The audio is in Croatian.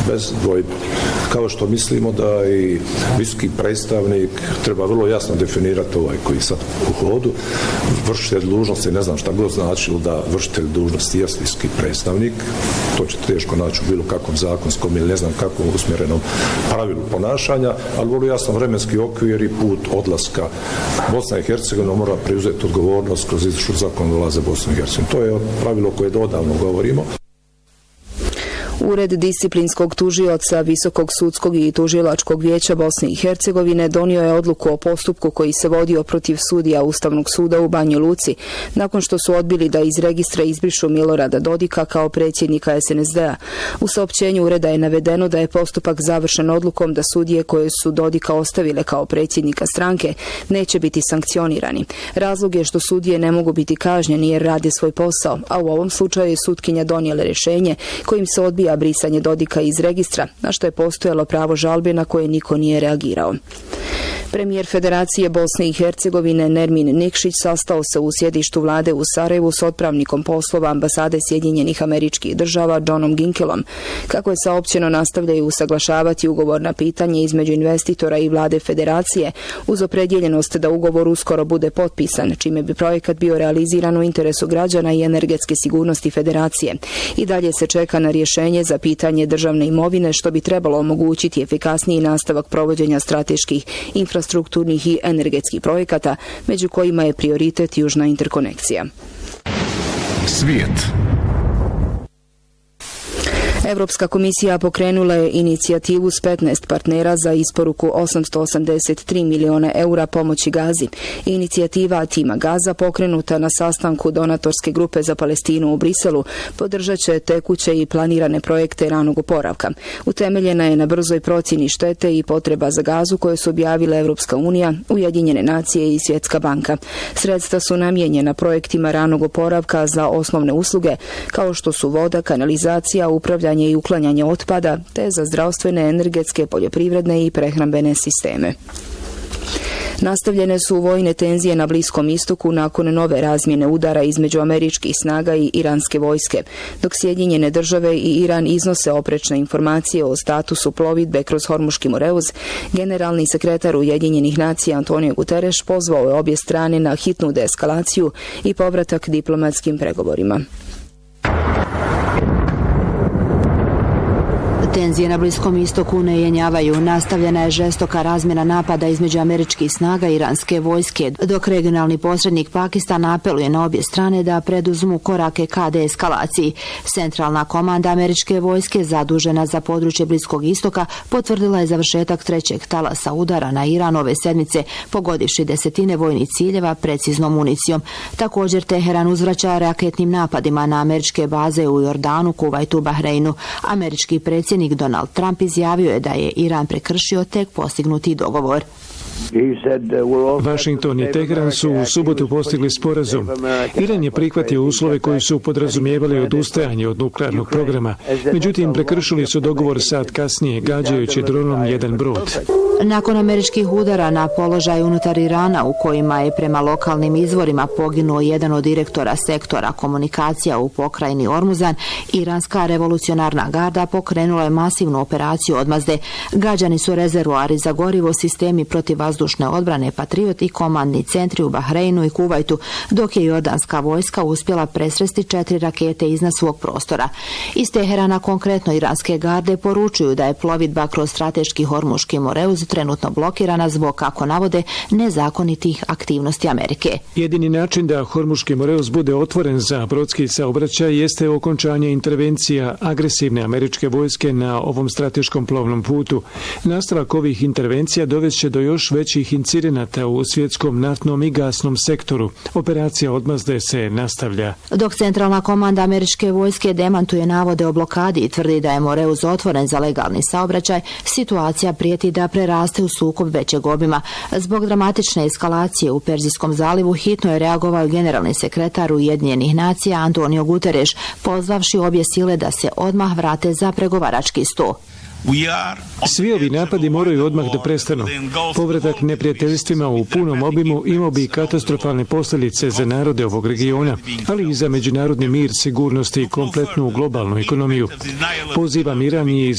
bez dvojbe. Kao što mislimo da i visoki predstavnik treba vrlo jasno definirati ovaj koji sad u hodu, vršitelj dužnosti, ne znam šta god značilo da vršitelj dužnosti je visoki predstavnik, to će teško naći u bilo kakvom zakonskom ili ne znam kakvom usmjerenom pravilu ponašanja, ali vrlo jasno vremenski okvir i put odlaska Bosna i Hercegovina mora preuzeti odgovornost kroz izvršnu zakonodavstvo za Bosnu i Hercegovinu. To je pravilo koje odavno govorimo. Ured disciplinskog tužioca Visokog sudskog i tužilačkog vijeća Bosne i Hercegovine donio je odluku o postupku koji se vodio protiv sudija Ustavnog suda u Banji Luci, nakon što su odbili da iz registra izbrišu Milorada Dodika kao predsjednika SNSD-a. U saopćenju ureda je navedeno da je postupak završen odlukom da sudije koje su Dodika ostavile kao predsjednika stranke neće biti sankcionirani. Razlog je što sudije ne mogu biti kažnjeni jer rade svoj posao, a u ovom slučaju je sutkinja donijela rješenje kojim se odbija brisanje Dodika iz registra, na što je postojalo pravo žalbe na koje niko nije reagirao. Premijer Federacije Bosne i Hercegovine Nermin Nikšić sastao se u sjedištu vlade u Sarajevu s otpravnikom poslova ambasade Sjedinjenih Američkih Država Johnom Ginkelom. Kako je saopćeno, nastavljaju usaglašavati ugovorna pitanja između investitora i vlade Federacije uz opredjeljenost da ugovor uskoro bude potpisan, čime bi projekat bio realiziran u interesu građana i energetske sigurnosti Federacije. I dalje se čeka na rješenje za pitanje državne imovine, što bi trebalo omogućiti efikasniji nastavak provođenja strateških infrastrukturnih i energetskih projekata, među kojima je prioritet južna interkonekcija. Svijet. Evropska komisija pokrenula je inicijativu s 15 partnera za isporuku 883 miliona eura pomoći Gazi. Inicijativa Tima Gaza, pokrenuta na sastanku donatorske grupe za Palestinu u Briselu, podržat će tekuće i planirane projekte ranog oporavka. Utemeljena je na brzoj procjeni štete i potreba za Gazu koje su objavile Evropska unija, Ujedinjene nacije i Svjetska banka. Sredstva su namijenjena projektima ranog oporavka za osnovne usluge, kao što su voda, kanalizacija, upravljanje i uklanjanje otpada, te za zdravstvene, energetske, poljoprivredne i prehrambene sisteme. Nastavljene su vojne tenzije na Bliskom istoku nakon nove razmjene udara između američkih snaga i iranske vojske, dok Sjedinjene države i Iran iznose oprečne informacije o statusu plovidbe kroz Hormuški Moreuz. Generalni sekretar Ujedinjenih nacija Antonio Guterres pozvao je obje strane na hitnu deeskalaciju i povratak diplomatskim pregovorima. Tenzije na Bliskom istoku ne jenjavaju. Nastavljena je žestoka razmjena napada između američkih snaga i iranske vojske, dok regionalni posrednik Pakistan apeluje na obje strane da preduzmu korake ka deeskalaciji. Centralna komanda američke vojske zadužena za područje Bliskog istoka potvrdila je završetak trećeg talasa udara na Iran ove sedmice, pogodivši desetine vojnih ciljeva preciznom municijom. Također Teheran uzvraća raketnim napadima na američke baze u Jordanu, Kuvajtu, Bahreinu. Američki predsjednik Donald Trump izjavio je da je Iran prekršio tek postignuti dogovor. Washington i Teheran su u subotu postigli sporazum. Iran je prihvatio uslove koji su podrazumijevali odustajanje od nuklearnog programa. Međutim, prekršili su dogovor sat kasnije, gađajući dronom jedan brod. Nakon američkih udara na položaj unutar Irana, u kojima je prema lokalnim izvorima poginuo jedan od direktora sektora komunikacija u pokrajini Ormuzan, iranska revolucionarna garda pokrenula je masivnu operaciju odmazde. Gađani su rezervoari za gorivo, sistemi protivvazdušne odbrane Patriot i komandni centri u Bahreinu i Kuvajtu, dok je jordanska vojska uspjela presresti 4 rakete iznad svog prostora. Iz Teherana konkretno iranske garde poručuju da je plovidba kroz strateški Hormuški Moreuz trenutno blokirana zbog, kako navode, nezakonitih aktivnosti Amerike. Jedini način da Hormuški Moreuz bude otvoren za brodski saobraćaj jeste okončanje intervencija agresivne američke vojske na ovom strateškom plovnom putu. Nastavak ovih intervencija dovešće do još većih incidenata u svjetskom naftnom i gasnom sektoru. Operacija odmazde se nastavlja. Dok centralna komanda američke vojske demantuje navode o blokadi i tvrdi da je Moreuz otvoren za legalni saobraćaj, situacija prijeti da preraste u sukob većeg obima. Zbog dramatične eskalacije u Perzijskom zalivu hitno je reagovao generalni sekretar Ujedinjenih nacija Antonio Guterres, pozvavši obje sile da se odmah vrate za pregovarački sto. Svi ovi napadi moraju odmah da prestanu. Povratak neprijateljstvima u punom obimu imao bi katastrofalne posljedice za narode ovog regiona, ali i za međunarodni mir, sigurnost i kompletnu globalnu ekonomiju. Pozivam Iran i